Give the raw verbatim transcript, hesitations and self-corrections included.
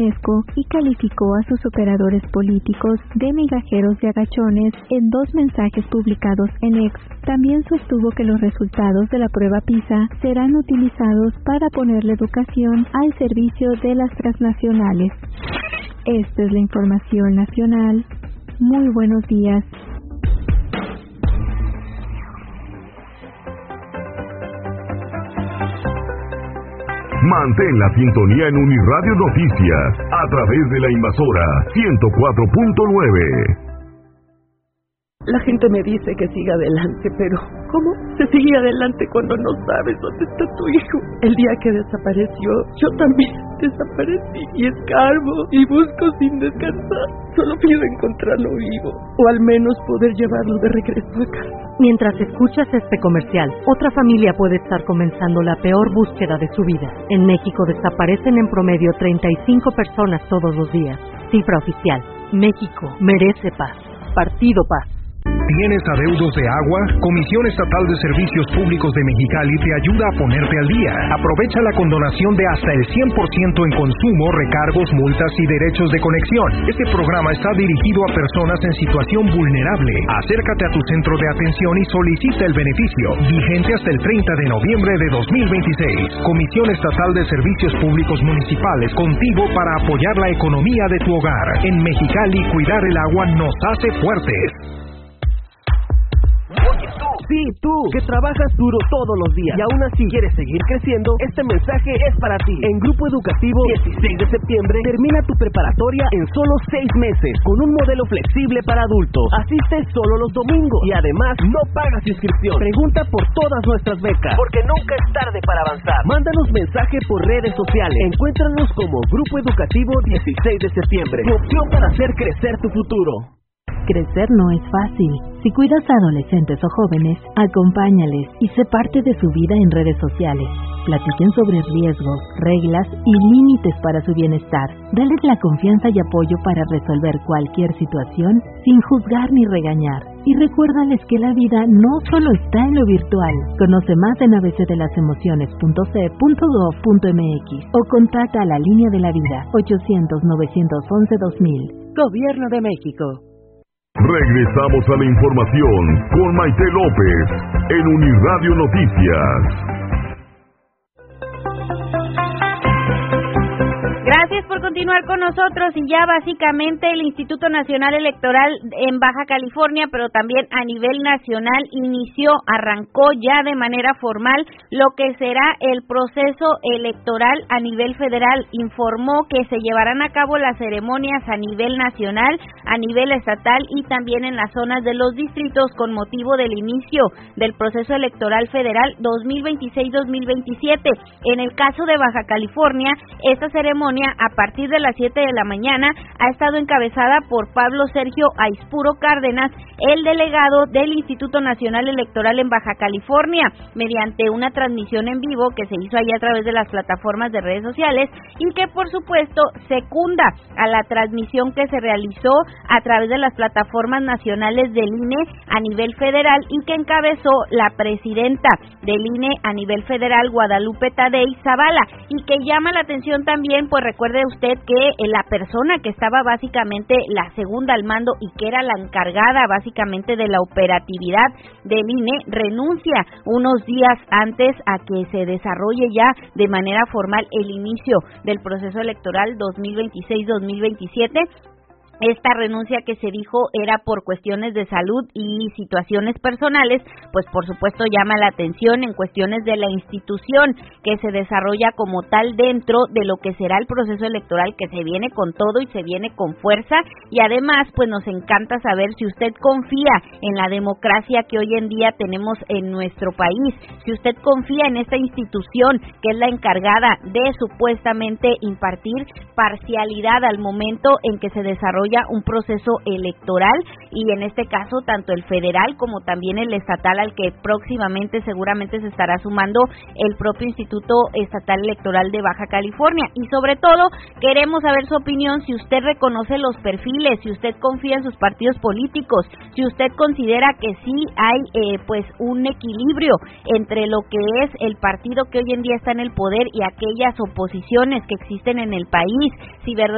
y calificó a sus operadores políticos de migajeros y agachones en dos mensajes publicados en X. También sostuvo que los resultados de la prueba PISA serán utilizados para poner la educación al servicio de las transnacionales. Esta es la información nacional. Muy buenos días. Mantén la sintonía en Uniradio Noticias a través de la invasora ciento cuatro punto nueve. La gente me dice que siga adelante, pero ¿cómo se sigue adelante cuando no sabes dónde está tu hijo? El día que desapareció, yo también desaparecí y escarbo y busco sin descansar. Solo pido encontrarlo vivo, o al menos poder llevarlo de regreso a casa. Mientras escuchas este comercial, otra familia puede estar comenzando la peor búsqueda de su vida. En México desaparecen en promedio treinta y cinco personas todos los días. Cifra oficial. México merece paz. Partido Paz. ¿Tienes adeudos de agua? Comisión Estatal de Servicios Públicos de Mexicali te ayuda a ponerte al día. Aprovecha la condonación de hasta el cien por ciento en consumo, recargos, multas y derechos de conexión. Este programa está dirigido a personas en situación vulnerable. Acércate a tu centro de atención y solicita el beneficio. Vigente hasta el treinta de noviembre de dos mil veintiséis. Comisión Estatal de Servicios Públicos Municipales, contigo para apoyar la economía de tu hogar. En Mexicali, cuidar el agua nos hace fuertes. Oye tú, sí tú, que trabajas duro todos los días y aún así quieres seguir creciendo, este mensaje es para ti. En Grupo Educativo dieciséis de septiembre termina tu preparatoria en solo seis meses con un modelo flexible para adultos. Asistes solo los domingos y además no pagas inscripción. Pregunta por todas nuestras becas, porque nunca es tarde para avanzar. Mándanos mensaje por redes sociales. Encuéntranos como Grupo Educativo dieciséis de septiembre. Tu opción para hacer crecer tu futuro. Crecer no es fácil. Si cuidas a adolescentes o jóvenes, acompáñales y sé parte de su vida en redes sociales. Platiquen sobre riesgos, reglas y límites para su bienestar. Dales la confianza y apoyo para resolver cualquier situación sin juzgar ni regañar. Y recuérdales que la vida no solo está en lo virtual. Conoce más en a b c de las emociones punto c punto gov punto m x o contacta a la línea de la vida ochocientos, novecientos once, dos mil. Gobierno de México. Regresamos a la información con Maite López en Uniradio Noticias. Gracias por continuar con nosotros y ya básicamente el Instituto Nacional Electoral en Baja California, pero también a nivel nacional, inició, arrancó ya de manera formal lo que será el proceso electoral a nivel federal. Informó que se llevarán a cabo las ceremonias a nivel nacional, a nivel estatal y también en las zonas de los distritos con motivo del inicio del proceso electoral federal dos mil veintiséis dos mil veintisiete. En el caso de Baja California, esta ceremonia a partir de las siete de la mañana ha estado encabezada por Pablo Sergio Aispuro Cárdenas, el delegado del Instituto Nacional Electoral en Baja California, mediante una transmisión en vivo que se hizo allí a través de las plataformas de redes sociales y que por supuesto secunda a la transmisión que se realizó a través de las plataformas nacionales del I N E a nivel federal y que encabezó la presidenta del I N E a nivel federal, Guadalupe Tadei Zavala, y que llama la atención también, pues recuerde usted que la persona que estaba básicamente la segunda al mando y que era la encargada básicamente de la operatividad del I N E renuncia unos días antes a que se desarrolle ya de manera formal el inicio del proceso electoral dos mil veintiséis dos mil veintisiete. Esta renuncia que se dijo era por cuestiones de salud y situaciones personales, pues por supuesto llama la atención en cuestiones de la institución que se desarrolla como tal dentro de lo que será el proceso electoral, que se viene con todo y se viene con fuerza, y además pues nos encanta saber si usted confía en la democracia que hoy en día tenemos en nuestro país, si usted confía en esta institución que es la encargada de supuestamente impartir parcialidad al momento en que se desarrolla un proceso electoral, y en este caso tanto el federal como también el estatal, al que próximamente seguramente se estará sumando el propio Instituto Estatal Electoral de Baja California. Y sobre todo queremos saber su opinión, si usted reconoce los perfiles, si usted confía en sus partidos políticos, si usted considera que sí hay eh, pues un equilibrio entre lo que es el partido que hoy en día está en el poder y aquellas oposiciones que existen en el país, si verdaderamente